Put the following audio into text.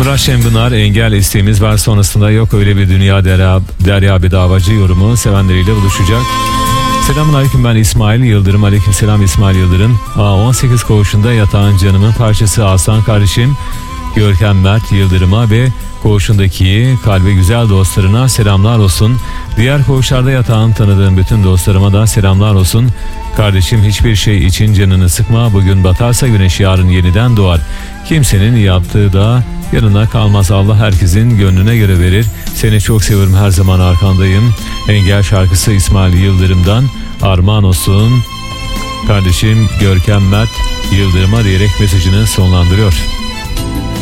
Murat Şenpınar, engel isteğimiz var, sonrasında yok öyle bir dünya Derya Bedavacı yorumu sevenleriyle buluşacak. Selamünaleyküm, ben İsmail Yıldırım. Aleykümselam İsmail Yıldırım. 18 koğuşunda yatan canımın parçası Aslan kardeşim Görkem Mert Yıldırım'a ve koğuşundaki kalbi güzel dostlarına selamlar olsun. Diğer koğuşlarda yatan tanıdığım bütün dostlarıma da selamlar olsun. Kardeşim, hiçbir şey için canını sıkma. Bugün batarsa güneş yarın yeniden doğar. Kimsenin yaptığı da yanına kalmaz. Allah herkesin gönlüne göre verir. Seni çok seviyorum, her zaman arkandayım. Engel şarkısı İsmail Yıldırım'dan armağan olsun. Kardeşim Görkem Mert Yıldırım'a diyerek mesajını sonlandırıyor.